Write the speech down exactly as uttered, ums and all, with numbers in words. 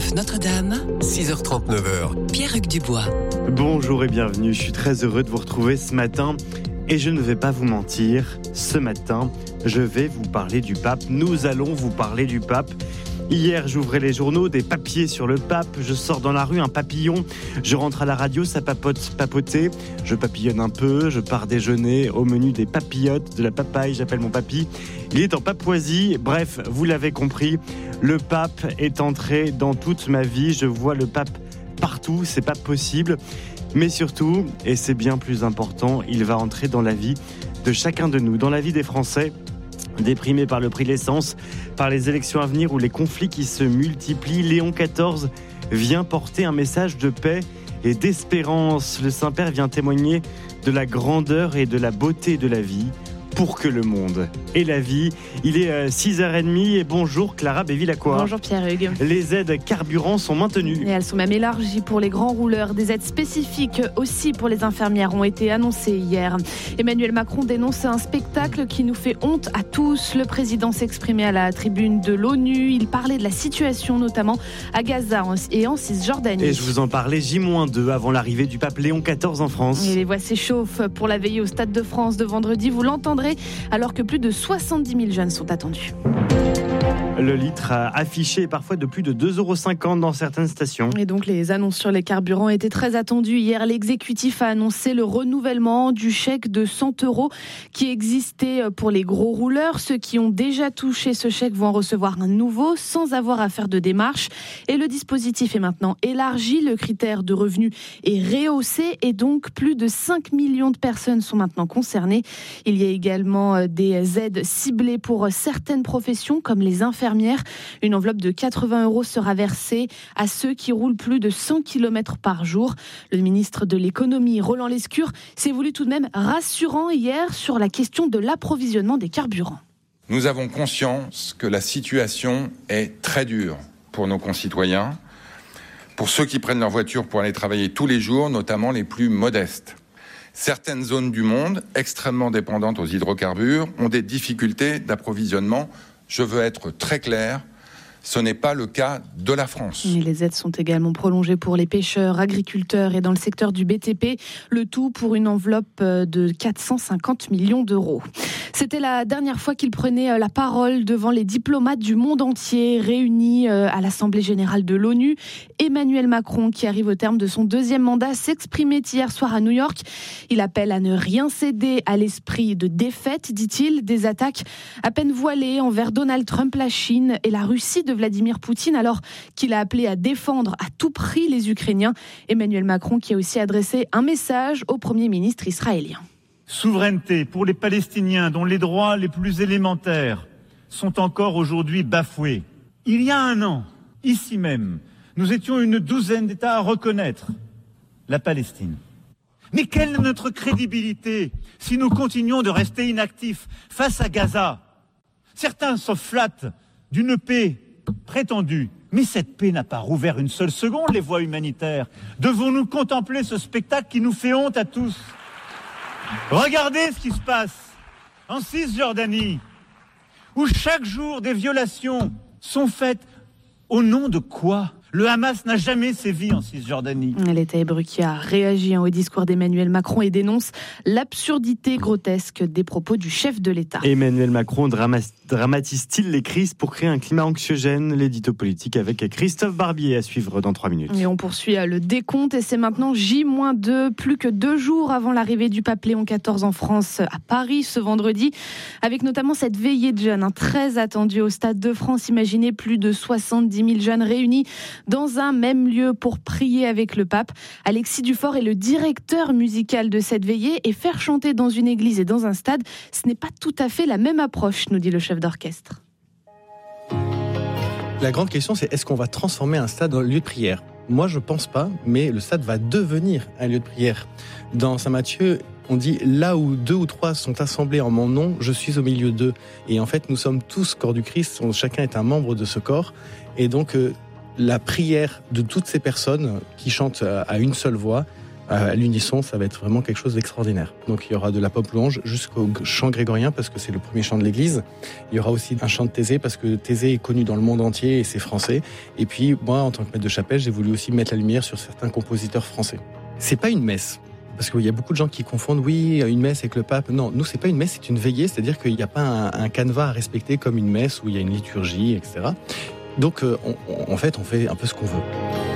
neuf Notre-Dame, six heures trente, neuf heures. Pierre-Hugues Dubois. Bonjour et bienvenue, je suis très heureux de vous retrouver ce matin. Et je ne vais pas vous mentir, ce matin, je vais vous parler du pape. Nous allons vous parler du pape. Hier, j'ouvrais les journaux, des papiers sur le pape. Je sors dans la rue, un papillon. Je rentre à la radio, ça papote, papoter. Je papillonne un peu, je pars déjeuner au menu des papillotes, de la papaye. J'appelle mon papy. Il est en Papouasie. Bref, vous l'avez compris, le pape est entré dans toute ma vie. Je vois le pape partout, c'est pas possible. Mais surtout, et c'est bien plus important, il va entrer dans la vie de chacun de nous, dans la vie des Français, déprimés par le prix de l'essence, par les élections à venir ou les conflits qui se multiplient. Léon quatorze vient porter un message de paix et d'espérance. Le Saint-Père vient témoigner de la grandeur et de la beauté de la vie pour que le monde ait la vie. Il est six heures trente et bonjour Clara Bévilacqua. Bonjour Pierre-Hugues. Les aides carburant sont maintenues. Et elles sont même élargies pour les grands rouleurs. Des aides spécifiques aussi pour les infirmières ont été annoncées hier. Emmanuel Macron dénonce un spectacle qui nous fait honte à tous. Le président s'exprimait à la tribune de l'ONU. Il parlait de la situation notamment à Gaza et en Cisjordanie. Et je vous en parlais J moins deux avant l'arrivée du pape Léon quatorze en France. Et les voix s'échauffent pour la veillée au Stade de France de vendredi. Vous l'entendrez alors que plus de soixante-dix mille jeunes sont attendus. Le litre a affiché parfois de plus de deux euros cinquante dans certaines stations. Et donc les annonces sur les carburants étaient très attendues. Hier, l'exécutif a annoncé le renouvellement du chèque de cent euros qui existait pour les gros rouleurs. Ceux qui ont déjà touché ce chèque vont en recevoir un nouveau sans avoir à faire de démarche. Et le dispositif est maintenant élargi. Le critère de revenu est rehaussé et donc plus de cinq millions de personnes sont maintenant concernées. Il y a également des aides ciblées pour certaines professions comme les infirmières. Une enveloppe de quatre-vingts euros sera versée à ceux qui roulent plus de cent kilomètres par jour. Le ministre de l'économie, Roland Lescure, s'est voulu tout de même rassurant hier sur la question de l'approvisionnement des carburants. Nous avons conscience que la situation est très dure pour nos concitoyens, pour ceux qui prennent leur voiture pour aller travailler tous les jours, notamment les plus modestes. Certaines zones du monde, extrêmement dépendantes aux hydrocarbures, ont des difficultés d'approvisionnement. Je veux être très clair, ce n'est pas le cas de la France. Et les aides sont également prolongées pour les pêcheurs, agriculteurs et dans le secteur du B T P, le tout pour une enveloppe de quatre cent cinquante millions d'euros. C'était la dernière fois qu'il prenait la parole devant les diplomates du monde entier réunis à l'Assemblée générale de l'ONU. Emmanuel Macron, qui arrive au terme de son deuxième mandat, s'exprimait hier soir à New York. Il appelle à ne rien céder à l'esprit de défaite, dit-il, des attaques à peine voilées envers Donald Trump, la Chine et la Russie de Vladimir Poutine, alors qu'il a appelé à défendre à tout prix les Ukrainiens. Emmanuel Macron qui a aussi adressé un message au Premier ministre israélien. Souveraineté pour les Palestiniens dont les droits les plus élémentaires sont encore aujourd'hui bafoués. Il y a un an, ici même, nous étions une douzaine d'États à reconnaître la Palestine. Mais quelle est notre crédibilité si nous continuons de rester inactifs face à Gaza ? Certains se flattent d'une paix prétendue, mais cette paix n'a pas rouvert une seule seconde les voies humanitaires. Devons-nous contempler ce spectacle qui nous fait honte à tous ? Regardez ce qui se passe en Cisjordanie, où chaque jour des violations sont faites. Au nom de quoi ? Le Hamas n'a jamais sévi en Cisjordanie. L'État hébreu qui a réagi au discours d'Emmanuel Macron et dénonce l'absurdité grotesque des propos du chef de l'État. Emmanuel Macron dramatise-t-il les crises pour créer un climat anxiogène ? L'édito politique avec Christophe Barbier à suivre dans trois minutes. Et on poursuit le décompte et c'est maintenant J moins deux, plus que deux jours avant l'arrivée du pape Léon quatorze en France à Paris ce vendredi, avec notamment cette veillée de jeunes hein, très attendue au Stade de France. Imaginez plus de soixante-dix mille jeunes réunis dans un même lieu pour prier avec le pape. Alexis Dufort est le directeur musical de cette veillée et faire chanter dans une église et dans un stade, ce n'est pas tout à fait la même approche, nous dit le chef d'orchestre. La grande question, c'est est-ce qu'on va transformer un stade en lieu de prière ? Moi, je pense pas, mais le stade va devenir un lieu de prière. Dans Saint Matthieu, on dit « là où deux ou trois sont assemblés en mon nom, je suis au milieu d'eux ». Et en fait, nous sommes tous corps du Christ, chacun est un membre de ce corps. Et donc, euh, la prière de toutes ces personnes qui chantent à une seule voix à l'unisson, ça va être vraiment quelque chose d'extraordinaire. Donc il y aura de la pop louange jusqu'au chant grégorien parce que c'est le premier chant de l'Église. Il y aura aussi un chant de Thésée parce que Thésée est connu dans le monde entier et c'est français. Et puis moi, en tant que maître de chapelle, j'ai voulu aussi mettre la lumière sur certains compositeurs français. C'est pas une messe. Parce qu'il y a beaucoup de gens qui confondent, oui, une messe avec le pape. Non, nous, c'est pas une messe, c'est une veillée. C'est-à-dire qu'il n'y a pas un, un canevas à respecter comme une messe où il y a une liturgie, et cetera. Donc, euh, on, on, en fait, on fait un peu ce qu'on veut.